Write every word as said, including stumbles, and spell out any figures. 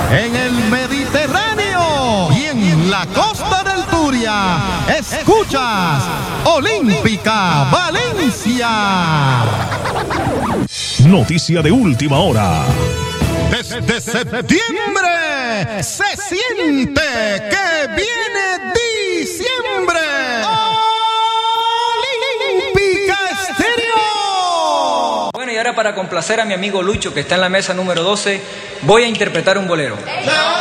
en el Mediterráneo y en la costa del Turia. Escuchas Olímpica Valencia. Noticia de última hora. Desde septiembre se siente que viene diciembre. Olímpica Estéreo. Bueno, y ahora para complacer a mi amigo Lucho, que está en la mesa número doce, voy a interpretar un bolero.